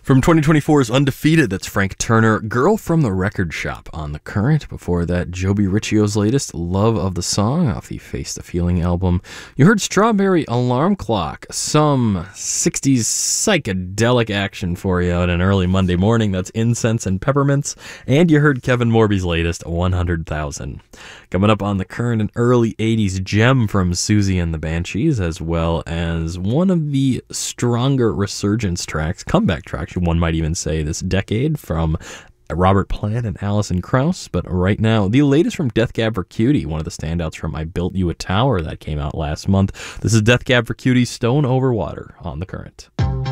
From 2024's Undefeated, that's Frank Turner, Girl from the Record Shop on The Current. Before that, Joby Riccio's latest, Love of the Song, off the Face the Feeling album. You heard Strawberry Alarm Clock, some 60s psychedelic action for you on an early Monday morning. That's Incense and Peppermints. And you heard Kevin Morby's latest, 100,000. Coming up on The Current, an early 80s gem from Susie and the Banshees, as well as one of the stronger resurgence tracks, comeback tracks, one might even say, this decade, from Robert Plant and Alison Krauss. But right now, the latest from Death Cab for Cutie, one of the standouts from I Built You a Tower that came out last month. This is Death Cab for Cutie, Stone Over Water on The Current.